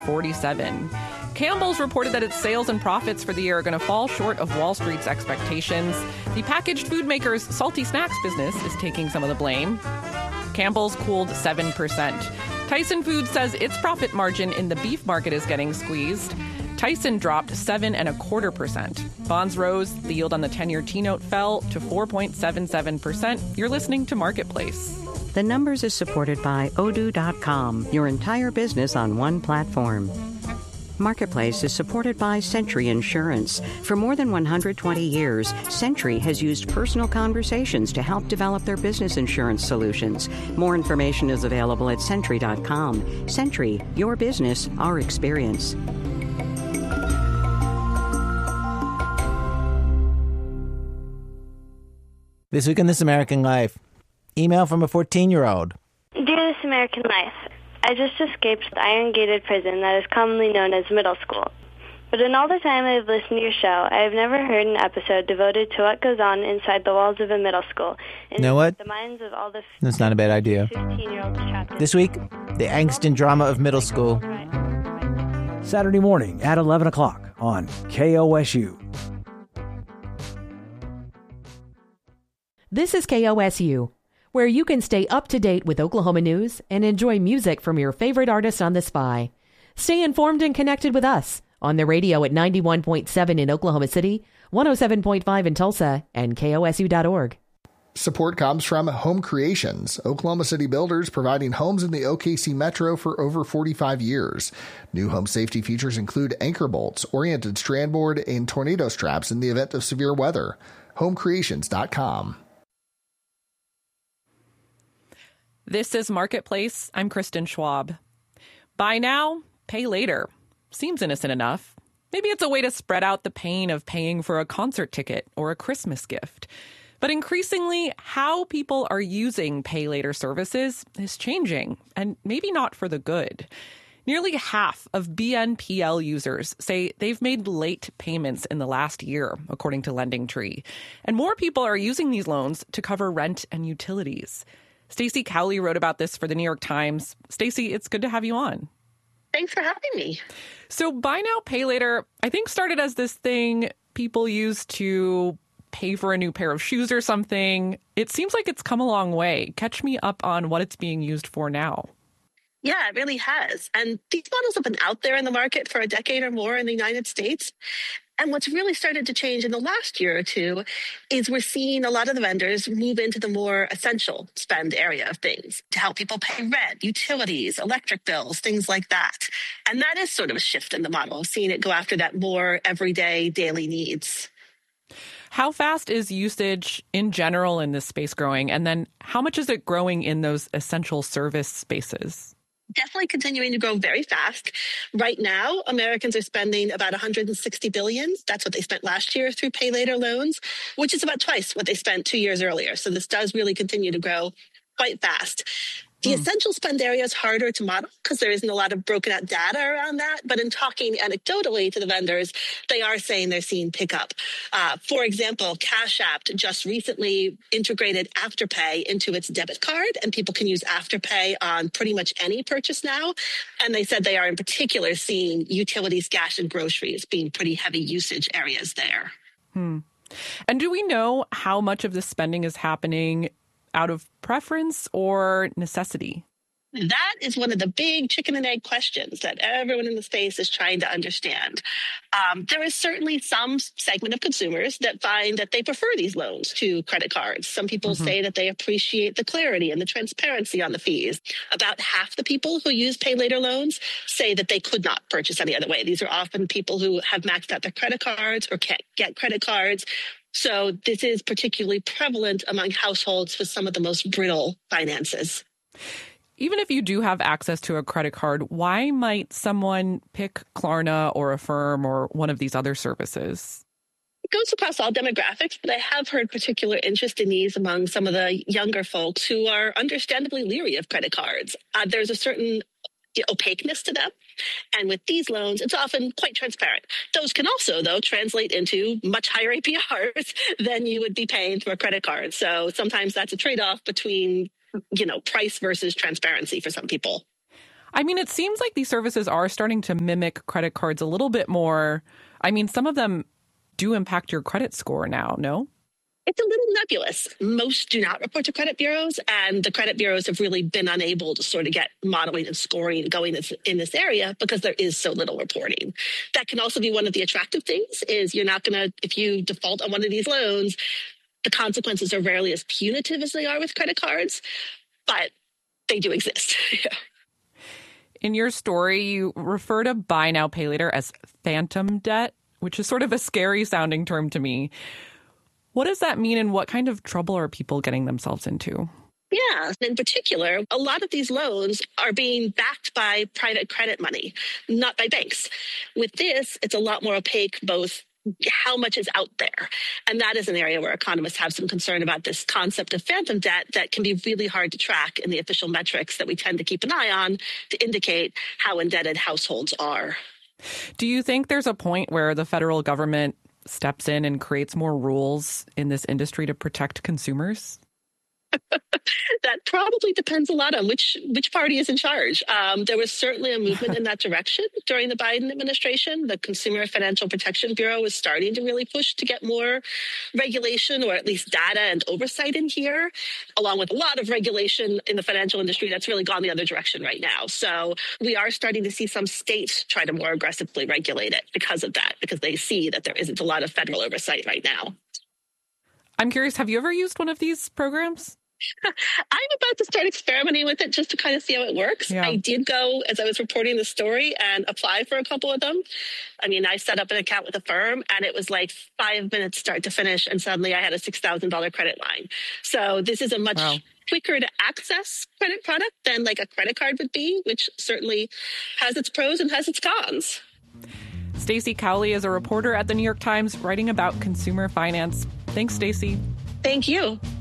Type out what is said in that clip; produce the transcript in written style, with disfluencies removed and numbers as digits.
47. Campbell's reported that its sales and profits for the year are going to fall short of Wall Street's expectations. The packaged food maker's salty snacks business is taking some of the blame. Campbell's cooled 7%. Tyson Foods says its profit margin in the beef market is getting squeezed. Tyson dropped 7.25%. Bonds rose. The yield on the 10-year T-note fell to 4.77%. You're listening to Marketplace. The Numbers is supported by Odoo.com, your entire business on one platform. Marketplace is supported by Century Insurance. For more than 120 years, Century has used personal conversations to help develop their business insurance solutions. More information is available at Century.com. Century, your business, our experience. This week in This American Life, email from a 14-year-old. Dear This American Life, I just escaped the iron-gated prison that is commonly known as middle school. But in all the time I have listened to your show, I have never heard an episode devoted to what goes on inside the walls of a middle school. You know what? The minds of all the That's not a bad idea. 15-year-olds trapped in. This week, the angst and drama of middle school. Saturday morning at 11 o'clock on KOSU. This is KOSU, where you can stay up to date with Oklahoma news and enjoy music from your favorite artist on the Spy. Stay informed and connected with us on the radio at 91.7 in Oklahoma City, 107.5 in Tulsa, and KOSU.org. Support comes from Home Creations, Oklahoma City builders providing homes in the OKC Metro for over 45 years. New home safety features include anchor bolts, oriented strand board, and tornado straps in the event of severe weather. HomeCreations.com. This is Marketplace. I'm Kristen Schwab. Buy now, pay later. Seems innocent enough. Maybe it's a way to spread out the pain of paying for a concert ticket or a Christmas gift. But increasingly, how people are using pay later services is changing, and maybe not for the good. Nearly half of BNPL users say they've made late payments in the last year, according to LendingTree. And more people are using these loans to cover rent and utilities. Stacey Cowley wrote about this for the New York Times. Stacey, it's good to have you on. Thanks for having me. So buy now, pay later, I think started as this thing people use to pay for a new pair of shoes or something. It seems like it's come a long way. Catch me up on what it's being used for now. Yeah, it really has. And these models have been out there in the market for a decade or more in the United States. And what's really started to change in the last year or two is we're seeing a lot of the vendors move into the more essential spend area of things to help people pay rent, utilities, electric bills, things like that. And that is sort of a shift in the model, seeing it go after that more everyday, daily needs. How fast is usage in general in this space growing? And then how much is it growing in those essential service spaces? Definitely continuing to grow very fast. Right now, Americans are spending about $160 billion. That's what they spent last year through pay later loans, which is about twice what they spent 2 years earlier. So this does really continue to grow quite fast. The essential spend area is harder to model because there isn't a lot of broken out data around that. But in talking anecdotally to the vendors, they are saying they're seeing pickup. For example, Cash App just recently integrated Afterpay into its debit card, and people can use Afterpay on pretty much any purchase now. And they said they are in particular seeing utilities, gas, and groceries being pretty heavy usage areas there. And do we know how much of the spending is happening out of preference or necessity? That is one of the big chicken and egg questions that everyone in the space is trying to understand. There is certainly some segment of consumers that find that they prefer these loans to credit cards. Some people say that they appreciate the clarity and the transparency on the fees. About half the people who use pay later loans say that they could not purchase any other way. These are often people who have maxed out their credit cards or can't get credit cards. So this is particularly prevalent among households with some of the most brittle finances. Even if you do have access to a credit card, why might someone pick Klarna or Affirm or one of these other services? It goes across all demographics, but I have heard particular interest in these among some of the younger folks who are understandably leery of credit cards. There's a certain opaqueness to them. And with these loans, it's often quite transparent. Those can also, though, translate into much higher APRs than you would be paying through a credit card. So sometimes that's a trade-off between, price versus transparency for some people. I mean, it seems like these services are starting to mimic credit cards a little bit more. I mean, some of them do impact your credit score now, no? It's a little nebulous. Most do not report to credit bureaus, and the credit bureaus have really been unable to sort of get modeling and scoring going in this area because there is so little reporting. That can also be one of the attractive things is you're not going to, if you default on one of these loans, the consequences are rarely as punitive as they are with credit cards, but they do exist. In your story, you refer to buy now, pay later as phantom debt, which is sort of a scary sounding term to me. What does that mean, and what kind of trouble are people getting themselves into? Yeah, in particular, a lot of these loans are being backed by private credit money, not by banks. With this, it's a lot more opaque, both how much is out there. And that is an area where economists have some concern about this concept of phantom debt that can be really hard to track in the official metrics that we tend to keep an eye on to indicate how indebted households are. Do you think there's a point where the federal government steps in and creates more rules in this industry to protect consumers? That probably depends a lot on which party is in charge. There was certainly a movement in that direction during the Biden administration. The Consumer Financial Protection Bureau was starting to really push to get more regulation, or at least data and oversight in here, along with a lot of regulation in the financial industry that's really gone the other direction right now. So we are starting to see some states try to more aggressively regulate it because of that, because they see that there isn't a lot of federal oversight right now. I'm curious, have you ever used one of these programs? I'm about to start experimenting with it just to kind of see how it works. Yeah. I did go, as I was reporting the story, and apply for a couple of them. I mean, I set up an account with a firm, and it was like 5 minutes start to finish, and suddenly I had a $6,000 credit line. So this is a much quicker to access credit product than like a credit card would be, which certainly has its pros and has its cons. Stacey Cowley is a reporter at the New York Times writing about consumer finance. Thanks, Stacey. Thank you.